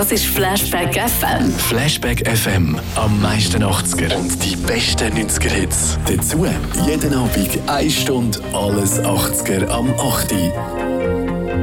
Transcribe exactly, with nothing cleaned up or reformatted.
hörst Flashback F M. Flashback F M. Am meisten achtziger und die besten neunziger-Hits. Dazu jeden Abend eine Stunde alles achtziger am acht Uhr.